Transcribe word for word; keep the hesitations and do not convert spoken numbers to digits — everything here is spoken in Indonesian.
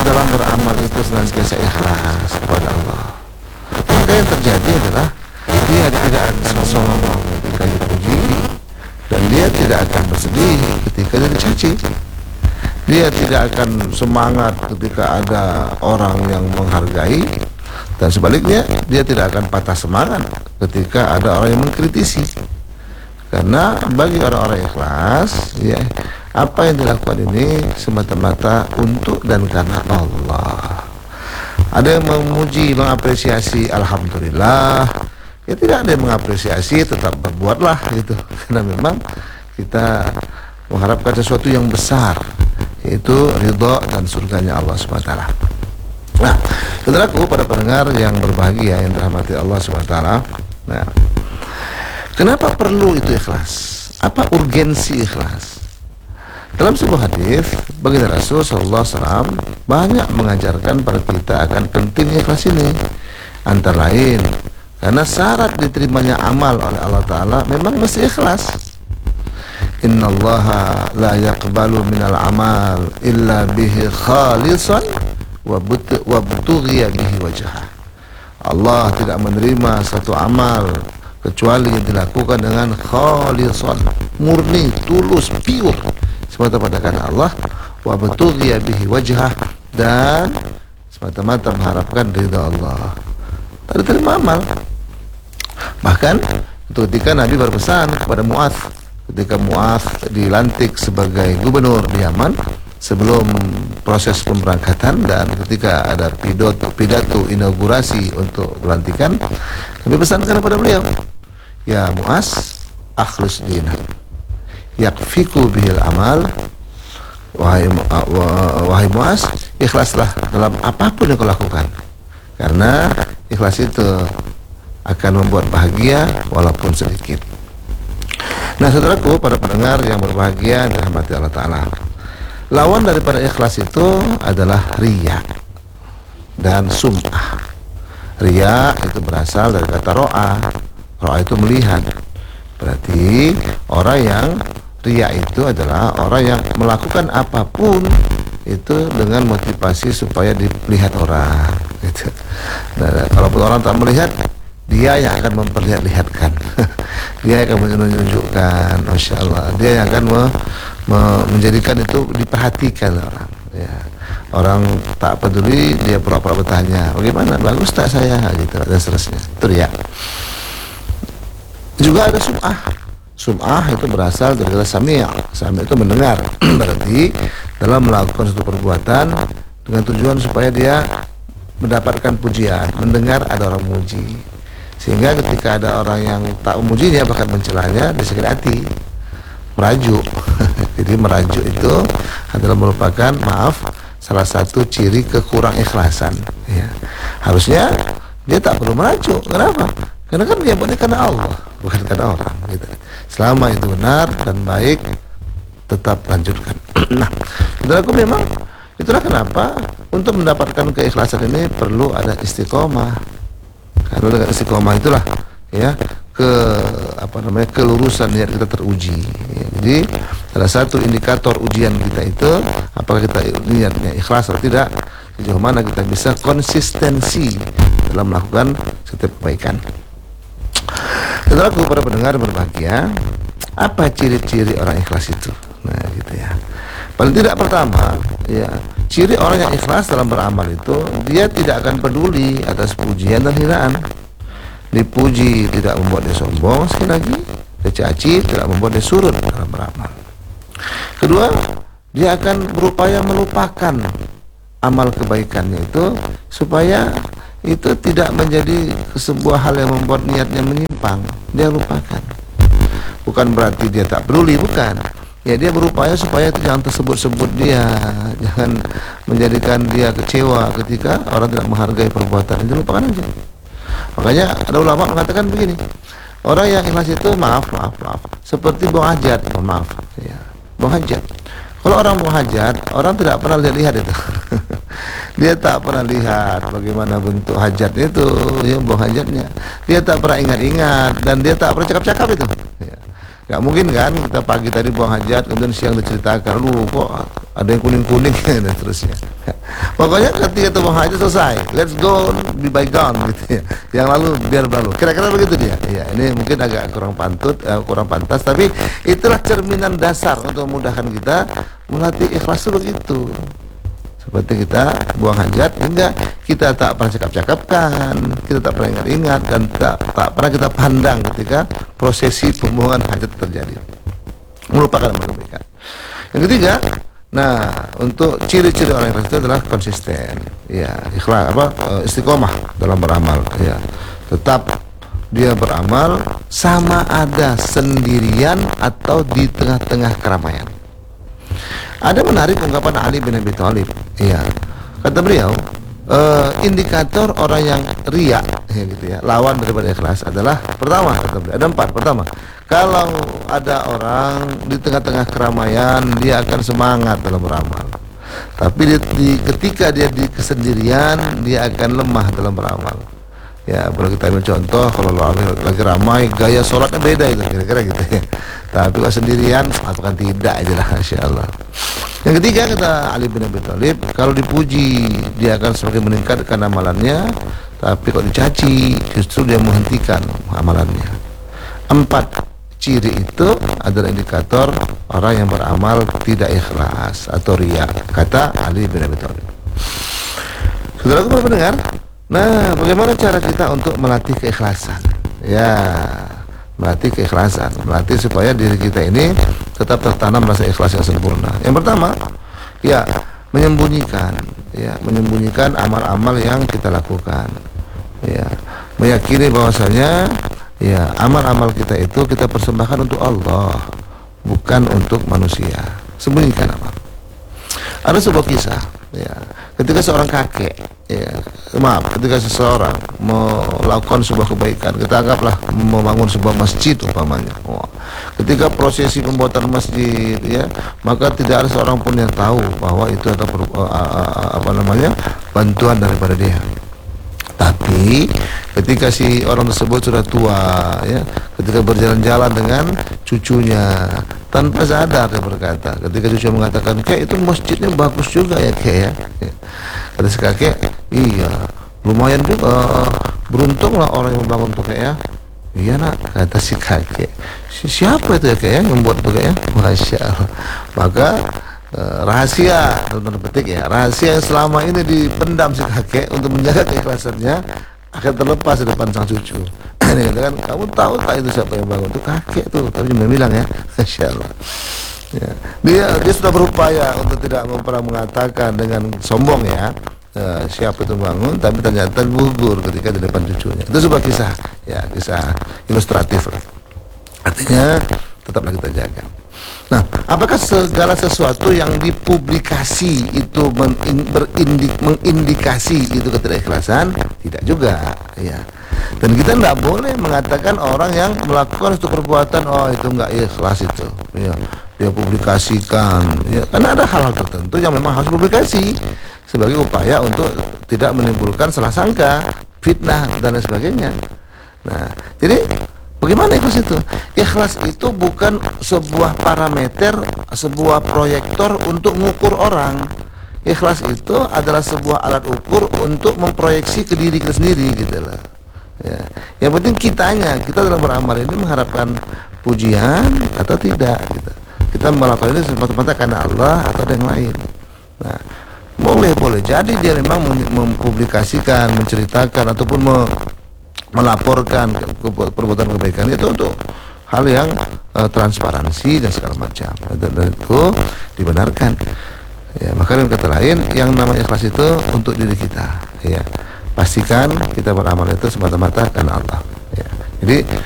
dalam beramal itu senantiasa ikhlas kepada Allah, maka yang terjadi adalah dia tidak akan sombong ketika dipuji, dan dia tidak akan bersedih ketika dia dicaci. Dia tidak akan semangat ketika ada orang yang menghargai, dan sebaliknya dia tidak akan patah semangat ketika ada orang yang mengkritisi. Karena bagi orang-orang ikhlas, ya, apa yang dilakukan ini semata-mata untuk dan karena Allah. Ada yang memuji, mengapresiasi, alhamdulillah. Ya, tidak ada yang mengapresiasi, tetap berbuatlah gitu. Karena memang kita mengharapkan sesuatu yang besar, yaitu ridha dan surganya Allah subhanahu wa taala. Nah, saudaraku, pada pendengar yang berbahagia yang dirahmati Allah subhanahu wa taala. Nah, kenapa perlu itu ikhlas? Apa urgensi ikhlas? Dalam sebuah hadis, baginda Rasul sallallahu alaihi wasallam banyak mengajarkan pada kita akan pentingnya ikhlas ini. Antara lain, karena syarat diterimanya amal oleh Allah Ta'ala memang mesti ikhlas. Innallaha la yaqbalu minal amal illa bihi khalisan wa butughiya bihi wajhah. Allah tidak menerima satu amal kecuali yang dilakukan dengan khalisan, murni, tulus, pure, semata-mata karena Allah, wa butughiya bihi wajhah, dan semata-mata mengharapkan ridha Allah. Tak diterima amal. Bahkan ketika Nabi berpesan kepada Mu'adz, ketika Mu'adz dilantik sebagai gubernur di Yaman, sebelum proses pemberangkatan dan ketika ada pidato, pidato inaugurasi untuk pelantikan, kami pesankan kepada beliau, ya Mu'adz, akhlus dinah, yakfiku bihil amal. Wahai, wahai Mu'adz, ikhlaslah dalam apapun yang kau lakukan, karena ikhlas itu akan membuat bahagia walaupun sedikit. Nah, saudaraku, para pendengar yang berbahagia dirahmati Allah Ta'ala, lawan daripada ikhlas itu adalah riya dan sum'ah. Riya itu berasal dari kata ro'a. Ro'a itu melihat. Berarti orang yang riya itu adalah orang yang melakukan apapun itu dengan motivasi supaya dilihat orang gitu. Nah, kalaupun orang tak melihat, dia yang akan memperlihat-lihatkan. Dia yang akan menunjukkan, Masya Allah. Dia yang akan me, me, menjadikan itu diperhatikan orang. Ya. Orang tak peduli, dia pura-pura bertanya, bagaimana, bagus tak saya, gitu, dan seterusnya. Itu ya. Juga ada sum'ah. Sum'ah itu berasal dari kata sami'. Sami' itu mendengar. Berarti dalam melakukan suatu perbuatan dengan tujuan supaya dia mendapatkan pujian, mendengar ada orang memuji, sehingga ketika ada orang yang tak memujinya bahkan mencelanya, dia sakit hati, merajuk. Jadi merajuk itu adalah merupakan, maaf, salah satu ciri kekurang ikhlasan. Ya. Harusnya dia tak perlu merajuk. Kenapa? Karena kan dia buatnya karena Allah, bukan karena orang. Gitu. Selama itu benar dan baik, tetap lanjutkan. Nah, saudaraku, memang itulah kenapa untuk mendapatkan keikhlasan ini perlu ada istiqomah. Karena dengan istiqomah itulah ya ke apa namanya kelurusan niat kita teruji. Ya, jadi salah satu indikator ujian kita itu apakah kita niatnya ikhlas atau tidak, sejauh mana kita bisa konsistensi dalam melakukan setiap kebaikan. Saudaraku, para pendengar berbahagia, apa ciri-ciri orang ikhlas itu? Nah, gitu ya. Paling tidak pertama, ya, ciri orang yang ikhlas dalam beramal itu dia tidak akan peduli atas pujian dan hinaan. Dipuji tidak membuat dia sombong, sekali lagi, dicaci tidak membuat dia surut dalam beramal. Kedua, dia akan berupaya melupakan amal kebaikannya itu supaya itu tidak menjadi sebuah hal yang membuat niatnya menyimpang. Dia lupakan. Bukan berarti dia tak peduli, bukan. Ya, dia berupaya supaya itu jangan tersebut-sebut dia, jangan menjadikan dia kecewa ketika orang tidak menghargai perbuatan. Itu lupakan aja. Makanya ada ulama mengatakan begini, orang yang ikhlas itu maaf, maaf, maaf, seperti buang hajat, maaf, ya, buang hajat. Kalau orang buang hajat, orang tidak pernah lihat-lihat itu. Dia tak pernah lihat bagaimana bentuk hajatnya itu, ya, buang hajatnya. Dia tak pernah ingat-ingat dan dia tak pernah cakap-cakap itu. Ya. Gak mungkin kan kita pagi tadi buang hajat kemudian siang diceritakan, lu kok ada yang kuning-kuning dan seterusnya. Pokoknya ketika itu mau haji selesai, let's go, be bygone gitu ya. Yang lalu biar berlalu. Kira-kira begitu dia. Ya, ini mungkin agak kurang pantut, uh, kurang pantas, tapi itulah cerminan dasar untuk memudahkan kita melatih ikhlas itu begitu. Seperti kita buang hajat, enggak, kita tak pernah cakap-cakapkan, kita tak pernah ingat-ingat, dan tak, tak pernah kita pandang ketika prosesi pembuangan hajat terjadi. Melupakan amal kebaikan. Yang ketiga, nah, untuk ciri-ciri orang ikhlas itu adalah konsisten, ya, ikhlas apa istiqomah dalam beramal, ya, tetap dia beramal sama ada sendirian atau di tengah-tengah keramaian. Ada menarik ungkapan Ali bin Abi Thalib, ya, kata beliau, uh, indikator orang yang riya, ya, gitu ya, lawan daripada ikhlas adalah pertama, kata beliau, ada empat. Pertama, kalau ada orang di tengah-tengah keramaian dia akan semangat dalam beramal, tapi di, di, ketika dia di kesendirian dia akan lemah dalam beramal. Ya, boleh kita ambil contoh, kalau lagi, lagi ramai gaya sholatnya beda itu kira-kira gitu ya. Tapi kalau sendirian apakah tidak aja lah, Masya Allah. Yang ketiga, kata Ali bin Abi Thalib, kalau dipuji dia akan semakin meningkatkan amalannya, tapi kalau dicaci justru dia menghentikan amalannya. Empat ciri itu adalah indikator orang yang beramal tidak ikhlas atau riya, kata Ali bin Abi Thalib. Saudara aku mendengar. Nah, bagaimana cara kita untuk melatih keikhlasan? Ya, melatih keikhlasan, melatih supaya diri kita ini tetap tertanam rasa ikhlas yang sempurna. Yang pertama, ya, menyembunyikan, ya, menyembunyikan amal-amal yang kita lakukan. Ya, meyakini bahwasanya ya, amal-amal kita itu kita persembahkan untuk Allah, bukan untuk manusia. Sembunyikan amal. Ada sebuah kisah, ya, ketika seorang kakek, ya, maaf, ketika seseorang melakukan sebuah kebaikan, kita anggaplah membangun sebuah masjid umpamanya. Wah, ketika prosesi pembuatan masjid, ya, maka tidak ada seorang pun yang tahu bahwa itu adalah apa namanya bantuan daripada dia. Tapi ketika si orang tersebut sudah tua, ya, ketika berjalan-jalan dengan cucunya, tanpa sadar dia berkata, ketika cucu mengatakan, "Kek, itu masjidnya bagus juga ya, Kek ya." Kata si kakek, "Iya, lumayan juga, beruntunglah orang yang membangun tuh, Kek ya." "Iya nak," kata si kakek. Si, siapa itu ya, Kek ya, yang membuat tuh, Kek ya? Masya Allah. Maka Uh, rahasia, dalam petik ya, rahasia yang selama ini dipendam si kakek untuk menjaga keikhlasannya akan terlepas di depan sang cucu. Ini kan, kamu tahu tak itu siapa yang bangun? Itu kakek tuh, tapi jangan bilang ya. Masya Allah. Ya. Dia dia sudah berupaya untuk tidak pernah mengatakan dengan sombong ya, uh, siapa itu bangun, tapi ternyata gugur ketika di depan cucunya. Itu sebuah kisah, ya, kisah ilustratif lah. Artinya tetaplah kita jaga. Nah, apakah segala sesuatu yang dipublikasi itu mengindik, mengindikasi itu ketidakikhlasan? Tidak juga, ya. Dan kita tidak boleh mengatakan orang yang melakukan suatu perbuatan, oh itu enggak ikhlas itu, ya, dia publikasikan, ya, karena ada hal-hal tertentu yang memang harus publikasi sebagai upaya untuk tidak menimbulkan salah sangka, fitnah dan lain sebagainya. Nah, jadi bagaimana ikhlas itu? Ikhlas itu bukan sebuah parameter, sebuah proyektor untuk mengukur orang. Ikhlas itu adalah sebuah alat ukur untuk memproyeksi ke diri kita sendiri, gitu lah. Ya. Yang penting kitanya, kita dalam beramal ini mengharapkan pujian atau tidak. Gitu. Kita melakukan ini semata-mata karena Allah atau ada yang lain. Nah, boleh boleh jadi dia memang mempublikasikan, menceritakan ataupun me melaporkan ke, ke, perbuatan kebaikan itu untuk hal yang uh, transparansi dan segala macam, dan, dan itu dibenarkan. Ya, maka dengan kata lain, yang namanya ikhlas itu untuk diri kita. Ya, pastikan kita beramal itu semata-mata karena Allah. Ya. Jadi